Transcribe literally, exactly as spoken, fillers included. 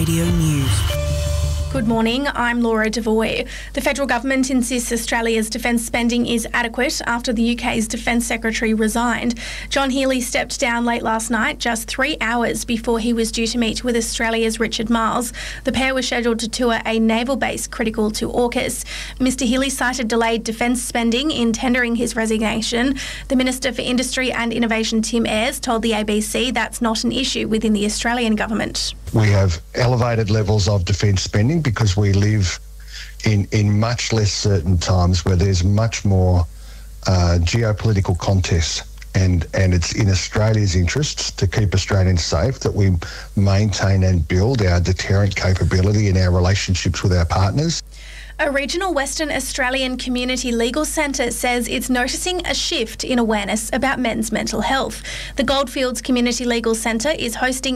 Radio News. Good morning, I'm Laura Devoy. The federal government insists Australia's defence spending is adequate after the U K's Defence Secretary resigned. John Healey stepped down late last night, just three hours before he was due to meet with Australia's Richard Marles. The pair were scheduled to tour a naval base critical to AUKUS. Mr Healey cited delayed defence spending in tendering his resignation. The Minister for Industry and Innovation, Tim Ayres, told the A B C that's not an issue within the Australian government. We have elevated levels of defence spending because we live in, in much less certain times where there's much more uh, geopolitical contest, and, and it's in Australia's interests to keep Australians safe that we maintain and build our deterrent capability in our relationships with our partners. A regional Western Australian community legal centre says it's noticing a shift in awareness about men's mental health. The Goldfields Community Legal Centre is hosting